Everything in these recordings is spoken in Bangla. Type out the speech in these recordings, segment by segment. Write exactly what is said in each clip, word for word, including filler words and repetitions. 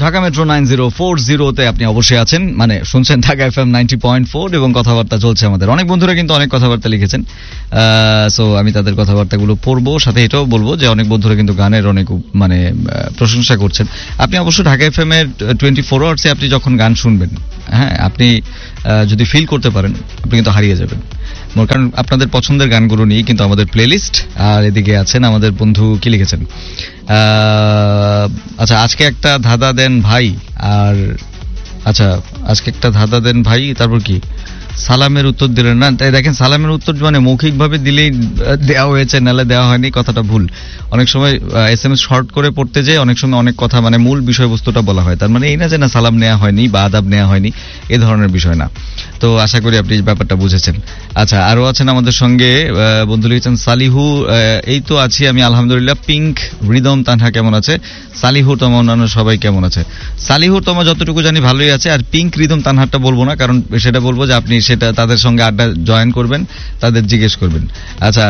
Dhaka metro nine zero four জিরোতে আপনি অবশ্যই আছেন, মানে শুনছেন Dhaka FM ninety point four এবং কথাবার্তা চলছে আমাদের। অনেক বন্ধুরা কিন্তু অনেক কথাবার্তা লিখেছেন, সো আমি তাদের কথাবার্তাগুলো পড়বো, সাথে এটাও বলবো যে অনেক বন্ধুরা কিন্তু গানের অনেক মানে প্রশংসা করছেন। আপনি অবশ্যই ঢাকা এফএম এর টোয়েন্টি ফোর আওয়ার্সে আপনি যখন গান শুনবেন, হ্যাঁ, আপনি যদি ফিল করতে পারেন আপনি কিন্তু হারিয়ে যাবেন, কারণ আপনাদের পছন্দের গানগুলো নিয়ে কিন্তু আমাদের প্লেলিস্ট। আর এদিকে আছেন আমাদের বন্ধু কি লিখেছেন, আচ্ছা আজকে একটা ধাঁধা দেন ভাই, আর আচ্ছা আজকে একটা ধাঁধা দেন ভাই, তারপর কি সালামের উত্তর দিলেন না। তাই দেখেন, সালামের উত্তর মানে মৌখিকভাবে দিলেই দেওয়া হয়েছে, নাহলে দেওয়া হয়নি, কথাটা ভুল। অনেক সময় এস এম এস শর্ট করে পড়তে যেয়ে অনেক সময় অনেক কথা মানে মূল বিষয়বস্তুটা বলা হয়, তার মানে এই না যে না সালাম নেওয়া হয়নি বা আদাব নেওয়া হয়নি, এ ধরনের বিষয় না। তো আশা করি আপনি ব্যাপারটা বুঝেছেন। আচ্ছা, আরো আছেন আমাদের সঙ্গে বন্ধু লিখেছেন সালিহু, এই তো আছি আমি আলহামদুলিল্লাহ। পিঙ্ক, রিদম, তানহা কেমন আছে? সালিহু তোমা অন্যান্য সবাই কেমন আছে? সালিহু তোমা যতটুকু জানি ভালোই আছে, আর পিঙ্ক, রিদম, তানহারটা বলবো না, কারণ সেটা বলবো যে আপনি সেটা তাদের সঙ্গে আড্ডা জয়েন করবেন, তাদের জিজ্ঞেস করবেন। আচ্ছা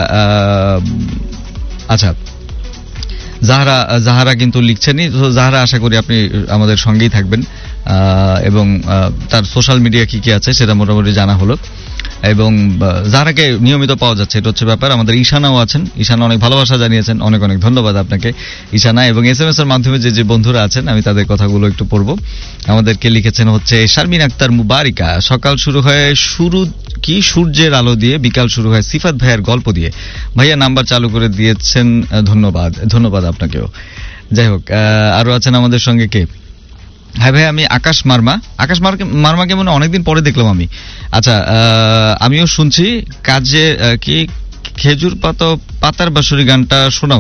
আচ্ছা জাহারা, জাহারা কিন্তু লিখছেনই, তো জাহারা আশা করি আপনি আমাদের সঙ্গেই থাকবেন এবং তার সোশ্যাল মিডিয়া কি কি আছে সেটা মোটামুটি জানা হলো, এবং জাহারাকে নিয়মিত পাওয়া যাচ্ছে, এটা হচ্ছে ব্যাপার। আমাদের ঈশানাও আছেন, ঈশানা অনেক ভালোবাসা জানিয়েছেন, অনেক অনেক ধন্যবাদ আপনাকে ঈশানা। এবং এস এম এস এর মাধ্যমে যে যে বন্ধুরা আছেন আমি তাদের কথাগুলো একটু পড়বো। আমাদেরকে লিখেছেন হচ্ছে শারমিন আক্তার মুবারিকা, সকাল শুরু হয় শুরু কি সূর্যের আলো দিয়ে, বিকাল শুরু হয় সিফাত ভাইয়ের গল্প দিয়ে। ভাইয়া নাম্বার চালু করে দিয়েছেন, ধন্যবাদ ধন্যবাদ আপনাকেও। যাই হোক, আরো আছেন আমাদের সঙ্গে কে? হ্যাঁ ভাই, আমি আকাশ মার্মা, আকাশ মার্মাকে মনে অনেকদিন পরে দেখলাম আমি। আচ্ছা, আমিও শুনছি কাজে কি খেজুর পাতা পাতার বাঁশরি গানটা শোনাও,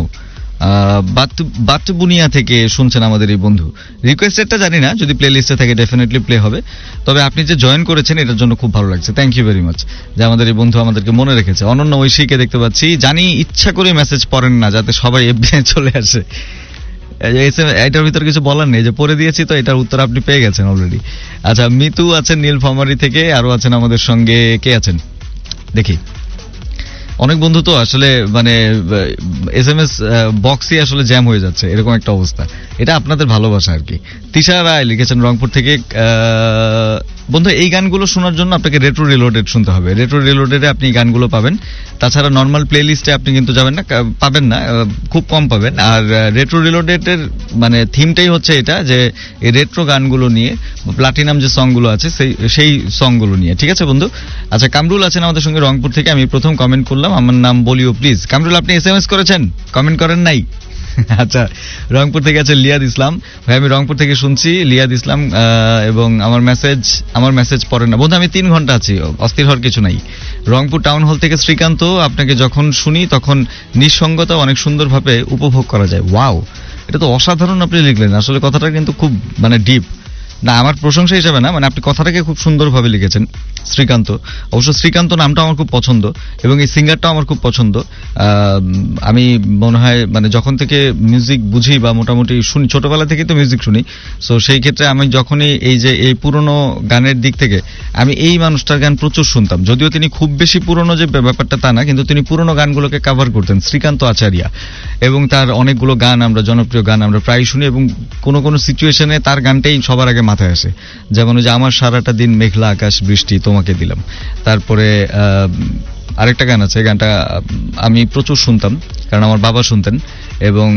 বাতুবুনিয়া থেকে শুনছেন আমাদের এই বন্ধু। রিকোয়েস্টেডটা জানি না, যদি প্লে লিস্টে থাকে ডেফিনেটলি প্লে হবে, তবে আপনি যে জয়েন করেছেন এটার জন্য খুব ভালো লাগছে, থ্যাংক ইউ ভেরি মাচ যে আমাদের এই বন্ধু আমাদেরকে মনে রেখেছে। অনন্য ঐশীকে দেখতে পাচ্ছি, জানি ইচ্ছা করে মেসেজ পড়েন না যাতে সবাই এফবিআই চলে আসে, এটার ভিতরে কিছু বলার নেই, যে পড়ে দিয়েছি তো এটার উত্তর আপনি পেয়ে গেছেন অলরেডি। আচ্ছা, মিতু আছেন নীলফামারী থেকে, আরো আছেন আমাদের সঙ্গে কে আছেন দেখি। অনেক বন্ধু তো আসলে মানে এস এম এস বক্সই আসলে জ্যাম হয়ে যাচ্ছে, এরকম একটা অবস্থা, এটা আপনাদের ভালোবাসা আর কি। তিশা রায় লিখেছেন রংপুর থেকে, বন্ধু এই গানগুলো শোনার জন্য আপনাকে রেট্রো রিলোডেড শুনতে হবে, রেট্রো রিলোডেডে আপনি গানগুলো পাবেন, তাছাড়া নর্মাল প্লে লিস্টে আপনি কিন্তু যাবেন না, পাবেন না, খুব কম পাবেন। আর রেট্রো রিলোডেডের মানে থিমটাই হচ্ছে এটা, যে এই রেট্রো গানগুলো নিয়ে, প্লাটিনাম যে সংগুলো আছে সেই সেই সংগুলো নিয়ে, ঠিক আছে বন্ধু। আচ্ছা, কামরুল আছেন আমাদের সঙ্গে রংপুর থেকে, আমি প্রথম কমেন্ট করলাম, আমার নাম বলিও প্লিজ। কামরুল, আপনি এস এম এস করেছেন, কমেন্ট করেন নাই? আচ্ছা, রংপুর থেকে আছে লিয়াদ ইসলাম, ভাই আমি রংপুর থেকে শুনছি, লিয়াদ ইসলাম, এবং আমার মেসেজ আমার মেসেজ পড়ে না বন্ধু, আমি তিন ঘন্টা আছি, অস্থির হওয়ার কিছু নাই। রংপুর টাউন হল থেকে শ্রীকান্ত, আপনাকে যখন শুনি তখন নিঃসঙ্গতা অনেক সুন্দরভাবে উপভোগ করা যায়। ওয়াও, এটা তো অসাধারণ আপনি লিখলেন, আসলে কথাটা কিন্তু খুব মানে ডিপ, না আমার প্রশংসা হিসাবে না, মানে আপনি কথাটাকে খুব সুন্দরভাবে লিখেছেন। শ্রীকান্ত, অবশ্য শ্রীকান্ত নামটা আমার খুব পছন্দ এবং এই সিঙ্গারটাও আমার খুব পছন্দ। আমি মনে হয় মানে যখন থেকে মিউজিক বুঝি বা মোটামুটি শুনি, ছোটবেলা থেকেই তো মিউজিক শুনি, সো সেই ক্ষেত্রে আমি যখনই এই যে এই পুরনো গানের দিক থেকে আমি এই মানুষটার গান প্রচুর শুনতাম, যদিও তিনি খুব বেশি পুরনো যে ব্যাপারটা তা না, কিন্তু তিনি পুরনো গানগুলোকে কাভার করতেন, শ্রীকান্ত আচারিয়া, এবং তার অনেকগুলো গান আমরা জনপ্রিয় গান আমরা প্রায় শুনি, এবং কোনো কোনো সিচুয়েশনে তার গানটাই সবার আগে মাথায় আসে, যেমন ওই যে আমার সারাটা দিন মেঘলা আকাশ বৃষ্টি তোমাকে দিলাম। তারপরে আরেকটা গান আছে, গানটা আমি প্রচুর শুনতাম কারণ আমার বাবা শুনতেন, এবং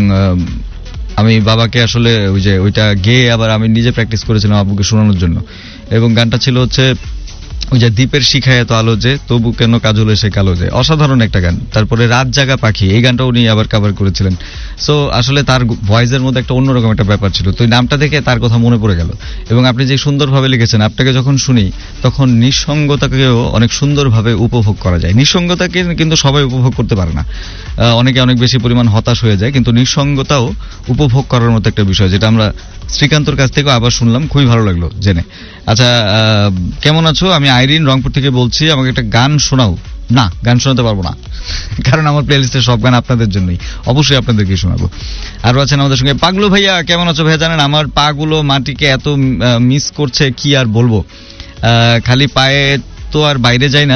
আমি বাবাকে আসলে ওই যে ওইটা গেয়ে আবার আমি নিজে প্র্যাকটিস করেছিলাম আব্বুকে শোনানোর জন্য, এবং গানটা ছিল হচ্ছে ওই যে দ্বীপের শিখায় এত আলো যে তবু কেন কাজল এসে কালো যে, অসাধারণ একটা গান। তারপরে রাত জাগা পাখি, এই গানটা উনি আবার কভার করেছিলেন। সো আসলে তার ভয়েসের মধ্যে একটা অন্যরকম একটা ব্যাপার ছিল, তো এই নামটা দেখে তার কথা মনে পড়ে গেল। এবং আপনি যে সুন্দরভাবে লিখেছেন, আপনাকে যখন শুনি তখন নিঃসঙ্গতাকেও অনেক সুন্দরভাবে উপভোগ করা যায়। নিঃসঙ্গতাকে কিন্তু সবাই উপভোগ করতে পারে না, অনেকে অনেক বেশি পরিমাণ হতাশ হয়ে যায়, কিন্তু নিঃসঙ্গতাও উপভোগ করার মতো একটা বিষয়, যেটা আমরা শ্রীকান্তর কাছ থেকেও আবার শুনলাম, খুবই ভালো লাগলো জেনে। আচ্ছা, কেমন আছো? আমি আইরিন রংপুর থেকে বলছি, আমাকে একটা গান শোনাও। না, গান শোনাতে পারবো না, কারণ আমার প্লেলিস্টের সব গান আপনাদের জন্যই, অবশ্যই আপনাদেরকে শোনাবো। আরো আছেন আমাদের সঙ্গে পাগলু ভাইয়া, কেমন আছো ভাইয়া? জানেন আমার পা গুলো মাটিকে এত মিস করছে, কি আর বলবো, খালি পায়ে তো আর বাইরে যায় না,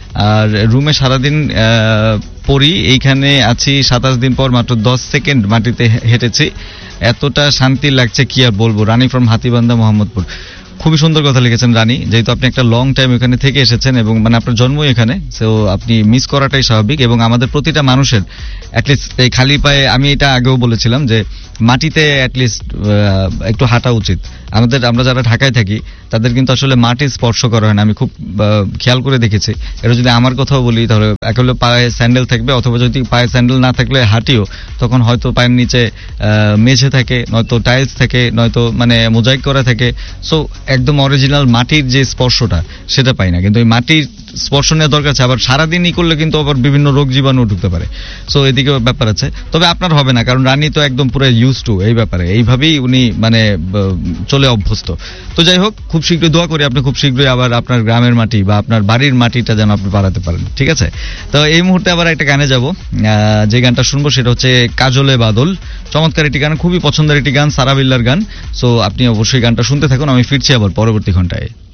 আর রুমে সারাদিন আহ, পড়ি, এইখানে আছি সাতাশ দিন পর মাত্র দশ সেকেন্ড মাটিতে হে- হেঁটেছি, এতটা শান্তি লাগছে কি আর বলবো। রানী ফ্রম হাতিবান্ধা মোহাম্মদপুর। খুবই সুন্দর কথা লিখেছেন রানী, যেহেতু আপনি একটা লং টাইম এখানে থেকে এসেছেন এবং মানে আপনার জন্মই এখানে, সো আপনি মিস করাটাই স্বাভাবিক। এবং আমাদের প্রতিটা মানুষের অ্যাটলিস্ট এই খালি পায়ে, আমি এটা আগেও বলেছিলাম যে মাটিতে অ্যাটলিস্ট একটু হাঁটা উচিত। আমাদের, আমরা যারা ঢাকায় থাকি তাদের কিন্তু আসলে মাটি স্পর্শ করা হয় না, আমি খুব আহ, খেয়াল করে দেখেছি। এটা যদি আমার কথাও বলি তাহলে একেবারে পায়ে স্যান্ডেল থাকবে, অথবা যদি পায়ে স্যান্ডেল না থাকলে হাঁটিও, তখন হয়তো পায়ের নিচে আহ, মেঝে থাকে, নয়তো টাইলস থাকে, নয়তো মানে মোজাইক করা থাকে। সো একদম অরিজিনাল মাটির যে স্পর্শটা সেটা পাই না, কিন্তু এই মাটির স্পর্শ নেওয়া দরকার আছে। আবার সারাদিনই করলে কিন্তু আবার বিভিন্ন রোগ জীবাণু ঢুকতে পারে, সো এদিকে ব্যাপার আছে। তবে আপনার হবে না, কারণ রানী তো একদম পুরো ইউজ টু এই ব্যাপারে, এইভাবেই উনি মানে ব- চলে অভ্যস্ত। তো যাই হোক, খুব শীঘ্রই দোয়া করি আপনি খুব শীঘ্রই আবার আপনার গ্রামের মাটি বা আপনার বাড়ির মাটিটা যেন আপনি বাড়াতে পারেন, ঠিক আছে? তো এই মুহূর্তে আবার একটা গানে যাব, যে গানটা শুনবো সেটা হচ্ছে কাজলে বাদল। চমৎকার একটি গান, খুবই পছন্দের একটি গান, সারা বিল্লার গান। সো আপনি অবশ্যই গানটা শুনতে থাকুন, আমি ফিরছি আবার পরবর্তী ঘন্টায়।